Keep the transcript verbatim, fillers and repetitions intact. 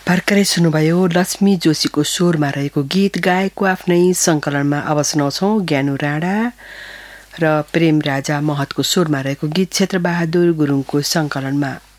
भर्खरै सुन्नुभयो लक्ष्मी जोशीको स्वरमा रहेको गीत गाएको आफ्नै सङ्कलनमा। अब सुनाउँछौँ ज्ञानु राणा र प्रेम राजा महतको स्वरमा रहेको गीत क्षेत्रबहादुर गुरुङको सङ्कलनमा।